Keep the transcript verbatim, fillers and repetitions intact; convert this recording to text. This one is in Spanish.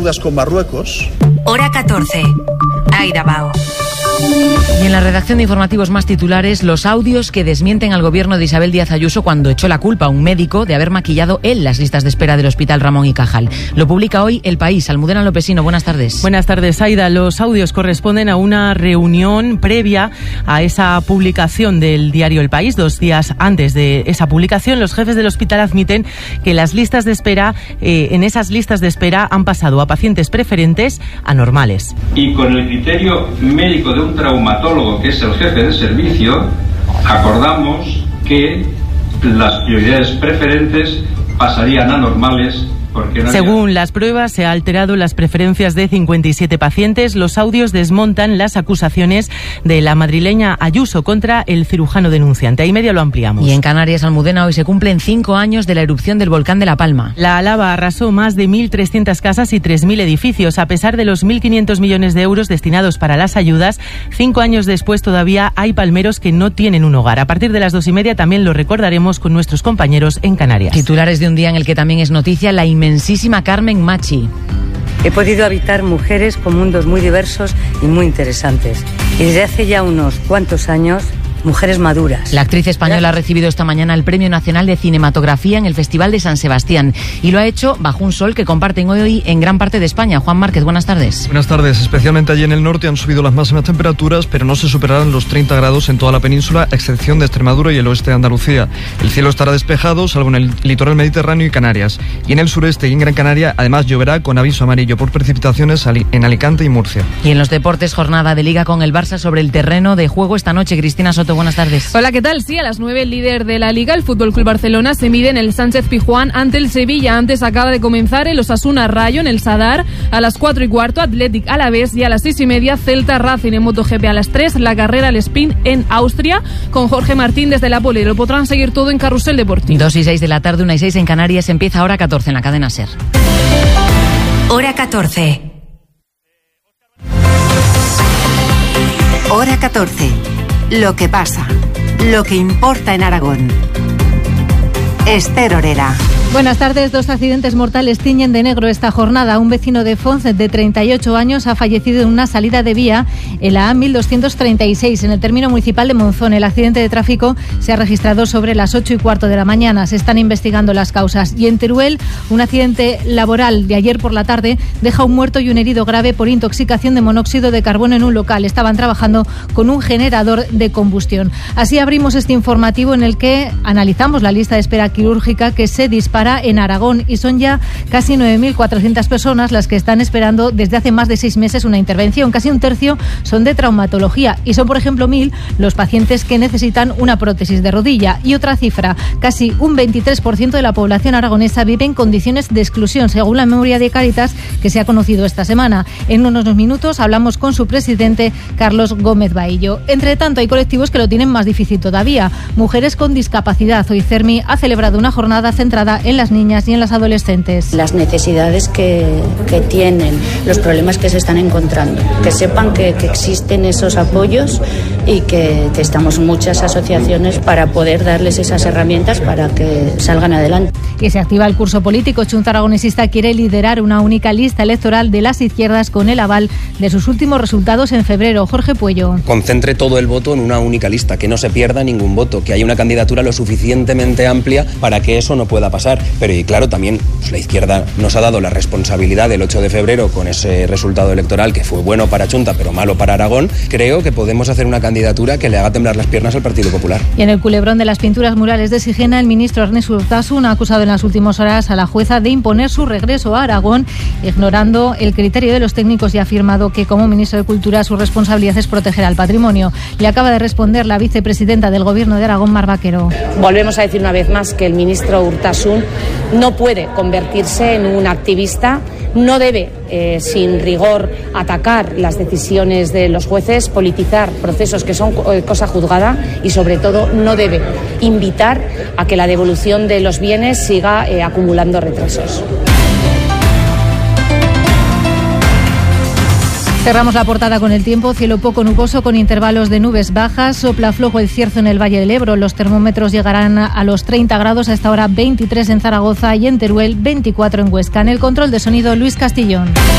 deudas con Marruecos. Hora catorce. Aida Bao. Y en la redacción de informativos más titulares, los audios que desmienten al gobierno de Isabel Díaz Ayuso cuando echó la culpa a un médico de haber maquillado él las listas de espera del Hospital Ramón y Cajal. Lo publica hoy El País. Almudena Lopesino, buenas tardes. Buenas tardes, Aida. Los audios corresponden a una reunión previa a esa publicación del diario El País. Dos días antes de esa publicación, los jefes del hospital admiten que las listas de espera, eh, en esas listas de espera han pasado a pacientes preferentes a normales. Y con el criterio médico de un traumatólogo, que es el jefe de servicio, acordamos que las prioridades preferentes pasarían a normales. No Según había... las pruebas, se ha alterado las preferencias de cincuenta y siete pacientes. Los audios desmontan las acusaciones de la madrileña Ayuso contra el cirujano denunciante. Ahí media lo ampliamos. Y en Canarias, Almudena, hoy se cumplen cinco años de la erupción del volcán de La Palma. La lava arrasó más de mil trescientas casas y tres mil edificios. A pesar de los mil quinientos millones de euros destinados para las ayudas, cinco años después todavía hay palmeros que no tienen un hogar. A partir de las dos y media también lo recordaremos con nuestros compañeros en Canarias. Titulares de un día en el que también es noticia la inmensísima Carmen Machi. He podido habitar mujeres con mundos muy diversos y muy interesantes. Y desde hace ya unos cuantos años, mujeres maduras. La actriz española ha recibido esta mañana el Premio Nacional de Cinematografía en el Festival de San Sebastián y lo ha hecho bajo un sol que comparten hoy en gran parte de España. Juan Márquez, buenas tardes. Buenas tardes. Especialmente allí en el norte han subido las máximas temperaturas, pero no se superarán los treinta grados en toda la península, a excepción de Extremadura y el oeste de Andalucía. El cielo estará despejado, salvo en el litoral mediterráneo y Canarias. Y en el sureste y en Gran Canaria, además lloverá con aviso amarillo por precipitaciones en Alicante y Murcia. Y en los deportes, jornada de Liga con el Barça sobre el terreno de juego esta noche. Cristina Soto, buenas tardes. Hola, ¿qué tal? Sí, a las nueve el líder de la Liga, el F C Barcelona, se mide en el Sánchez-Pizjuán ante el Sevilla. Antes acaba de comenzar el Osasuna Rayo en el Sadar. A las cuatro y cuarto, Athletic Alavés, y a las seis y media, Celta Racing. En MotoGP a las tres, la carrera al sprint en Austria con Jorge Martín desde la pole. Lo podrán seguir todo en Carrusel Deportivo. Dos y seis de la tarde, una y seis en Canarias. Empieza Hora catorce en la cadena SER. Hora catorce. Hora catorce. Lo que pasa. Lo que importa en Aragón. Esther Orera. Buenas tardes. Dos accidentes mortales tiñen de negro esta jornada. Un vecino de Fons de treinta y ocho años ha fallecido en una salida de vía en la A mil doscientos treinta y seis, en el término municipal de Monzón. El accidente de tráfico se ha registrado sobre las ocho y cuarto de la mañana. Se están investigando las causas. Y en Teruel, un accidente laboral de ayer por la tarde deja un muerto y un herido grave por intoxicación de monóxido de carbono en un local. Estaban trabajando con un generador de combustión. Así abrimos este informativo en el que analizamos la lista de espera quirúrgica que se dispara en Aragón, y son ya casi nueve mil cuatrocientas personas las que están esperando desde hace más de seis meses una intervención. Casi un tercio son de traumatología y son, por ejemplo, mil los pacientes que necesitan una prótesis de rodilla. Y otra cifra, casi un veintitrés por ciento de la población aragonesa vive en condiciones de exclusión, según la memoria de Cáritas que se ha conocido esta semana. En unos minutos hablamos con su presidente, Carlos Gómez Baillo. Entre tanto, hay colectivos que lo tienen más difícil todavía. Mujeres con discapacidad. Hoy CERMI ha celebrado una jornada centrada en las niñas y en las adolescentes. Las necesidades que, que tienen, los problemas que se están encontrando, que sepan que, que existen esos apoyos y que, que estamos muchas asociaciones para poder darles esas herramientas para que salgan adelante. Y se activa el curso político. Chunta Aragonesista quiere liderar una única lista electoral de las izquierdas con el aval de sus últimos resultados en febrero. Jorge Puello. Concentre todo el voto en una única lista, que no se pierda ningún voto, que haya una candidatura lo suficientemente amplia para que eso no pueda pasar. Pero y claro, también pues, la izquierda nos ha dado la responsabilidad del ocho de febrero con ese resultado electoral que fue bueno para Chunta pero malo para Aragón. Creo que podemos hacer una candidatura que le haga temblar las piernas al Partido Popular. Y en el culebrón de las pinturas murales de Sigena, el ministro Ernest Urtasun ha acusado en las últimas horas a la jueza de imponer su regreso a Aragón, ignorando el criterio de los técnicos, y ha afirmado que como ministro de Cultura su responsabilidad es proteger al patrimonio. Le acaba de responder la vicepresidenta del Gobierno de Aragón, Mar Vaquero. Volvemos a decir una vez más que el ministro Urtasun no puede convertirse en un activista, no debe, eh, sin rigor, atacar las decisiones de los jueces, politizar procesos que son eh, cosa juzgada, y sobre todo no debe invitar a que la devolución de los bienes siga eh, acumulando retrasos. Cerramos la portada con el tiempo. Cielo poco nuboso con intervalos de nubes bajas. Sopla flojo el cierzo en el Valle del Ebro. Los termómetros llegarán a los treinta grados, a esta hora veintitrés en Zaragoza y en Teruel, veinticuatro en Huesca. En el control de sonido, Luis Castillón.